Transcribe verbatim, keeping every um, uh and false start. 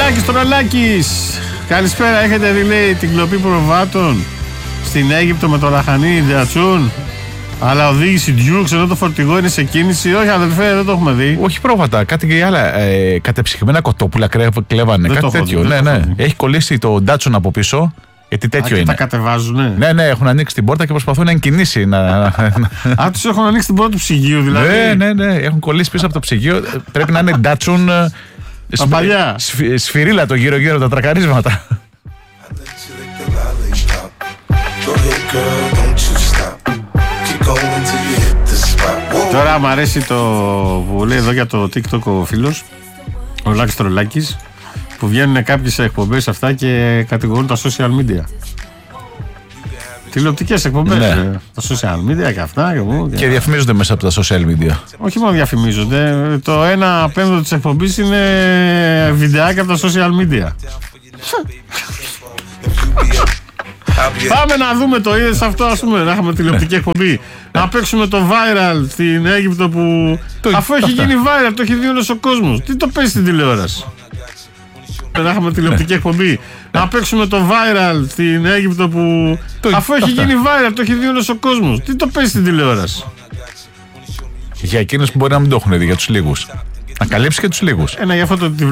Λάκης Τρολάκης. Καλησπέρα, έχετε δει λέει την κλοπή προβάτων στην Αίγυπτο με το λαχανί Ντατσούν? Αλλά οδήγηση Dukes ενώ το φορτηγό είναι σε κίνηση. Όχι αδελφέ, δεν το έχουμε δει. Όχι πρόβατα, κάτι και άλλα. Ε, κατεψυγμένα κοτόπουλα κλέβανε. Δεν κάτι τέτοιο. Δει, ναι, ναι. Έχει κολλήσει το Ντάτσουν από πίσω. Γιατί τέτοιο Α, είναι. Τα κατεβάζουνε. Ναι, ναι, έχουν ανοίξει την πόρτα και προσπαθούν να εγκινήσει. Να... Α, τους έχουν ανοίξει την πόρτα του ψυγείου δηλαδή. Ναι, ναι, ναι. Έχουν κολλήσει πίσω από το ψυγείο. Πρέπει να είναι Ντάτσουν. Τα παλιά. Σφ, σφυρίλα το γύρω-γύρω τα τρακαρίσματα. Τώρα μου αρέσει το που λέει εδώ για το TikTok ο φίλος, ο Λάκης Τρολάκης, που βγαίνουν κάποιες εκπομπές αυτά και κατηγορούν τα social media. Τηλεοπτικές εκπομπές, ναι. ε, τα social media και αυτά και, εγώ, και... και διαφημίζονται μέσα από τα social media. Όχι μόνο διαφημίζονται, το ένα πέμπτο της εκπομπής είναι βιντεάκια από τα social media. Πάμε να δούμε το είδες αυτό, ας πούμε, να έχουμε τηλεοπτική εκπομπή. Να παίξουμε το viral στην Αίγυπτο που το, αφού έχει γίνει viral, το έχει δει όλος ο κόσμος. Τι το παίζει στην τηλεόραση? Να έχουμε τηλεοπτική εκπομπή. Να παίξουμε το viral στην Αίγυπτο που το, αφού έχει γίνει viral, το έχει δει όλος ο κόσμος. Τι το παίζει στην τηλεόραση? Για εκείνους που μπορεί να μην το έχουν δει, για τους λίγους. Να καλύψει και τους λίγους. Ένα για αυτό το